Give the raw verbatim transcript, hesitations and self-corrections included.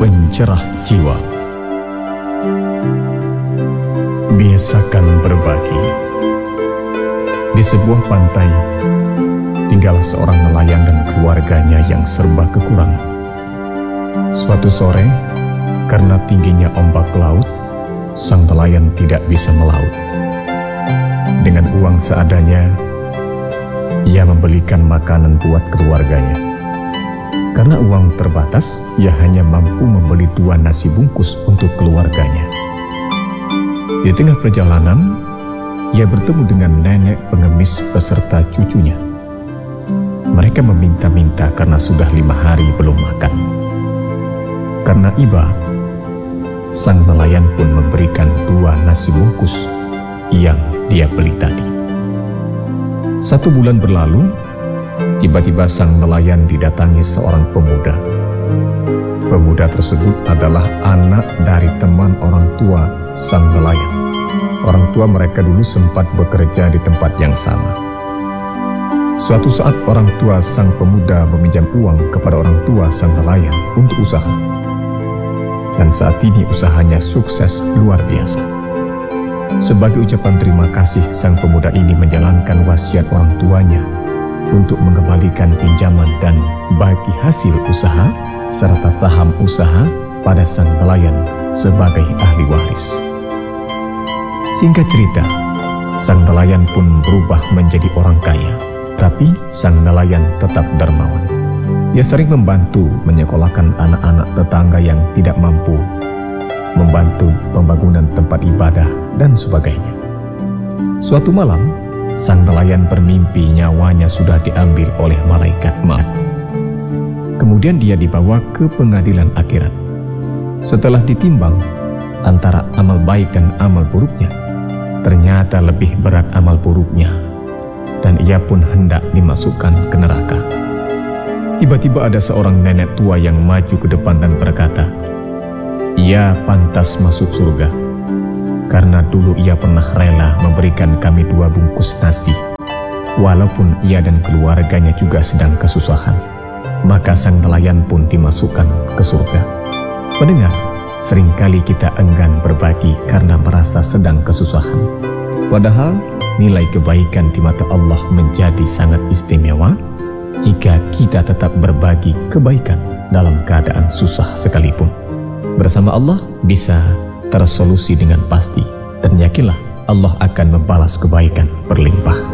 pencerah jiwa. Biasakan berbagi. Di sebuah pantai, tinggal seorang nelayan dan keluarganya yang serba kekurangan. Suatu sore, karena tingginya ombak laut, sang nelayan tidak bisa melaut. Dengan uang seadanya, ia membelikan makanan buat keluarganya. Karena uang terbatas, ia hanya mampu membeli dua nasi bungkus untuk keluarganya. Di tengah perjalanan, ia bertemu dengan nenek pengemis beserta cucunya. Mereka meminta-minta karena sudah lima hari belum makan. Karena iba, sang nelayan pun memberikan dua nasi bungkus yang dia beli tadi. Satu bulan berlalu, tiba-tiba sang nelayan didatangi seorang pemuda. Pemuda tersebut adalah anak dari teman orang tua sang nelayan. Orang tua mereka dulu sempat bekerja di tempat yang sama. Suatu saat orang tua sang pemuda meminjam uang kepada orang tua sang nelayan untuk usaha. Dan saat ini usahanya sukses luar biasa. Sebagai ucapan terima kasih, sang pemuda ini menjalankan wasiat orang tuanya untuk mengembalikan pinjaman dan bagi hasil usaha serta saham usaha pada sang nelayan sebagai ahli waris. Singkat cerita, sang nelayan pun berubah menjadi orang kaya, tapi sang nelayan tetap dermawan. Ia sering membantu menyekolahkan anak-anak tetangga yang tidak mampu, membantu pembangunan tempat ibadah, dan sebagainya. Suatu malam, sang nelayan bermimpi nyawanya sudah diambil oleh malaikat maut. Kemudian dia dibawa ke pengadilan akhirat. Setelah ditimbang antara amal baik dan amal buruknya, ternyata lebih berat amal buruknya, dan ia pun hendak dimasukkan ke neraka. Tiba-tiba ada seorang nenek tua yang maju ke depan dan berkata, "Ia pantas masuk surga, karena dulu ia pernah rela memberikan kami dua bungkus nasi, walaupun ia dan keluarganya juga sedang kesusahan." Maka sang nelayan pun dimasukkan ke surga. Pendengar, seringkali kita enggan berbagi karena merasa sedang kesusahan. Padahal nilai kebaikan di mata Allah menjadi sangat istimewa jika kita tetap berbagi kebaikan dalam keadaan susah sekalipun. Bersama Allah bisa tersolusi dengan pasti, dan yakinlah Allah akan membalas kebaikan berlimpah.